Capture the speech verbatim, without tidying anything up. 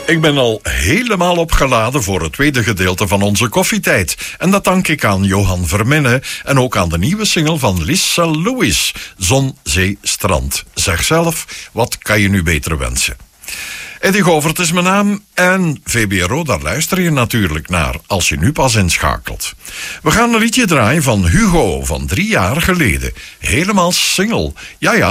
Ik ben al helemaal opgeladen voor het tweede gedeelte van onze koffietijd. En dat dank ik aan Johan Verminne en ook aan de nieuwe single van Lisa Lewis, Zon, Zee, Strand. Zeg zelf, wat kan je nu beter wensen? Eddie Govert is mijn naam en V B R O, daar luister je natuurlijk naar als je nu pas inschakelt. We gaan een liedje draaien van Hugo van drie jaar geleden. Helemaal single. Ja, ja.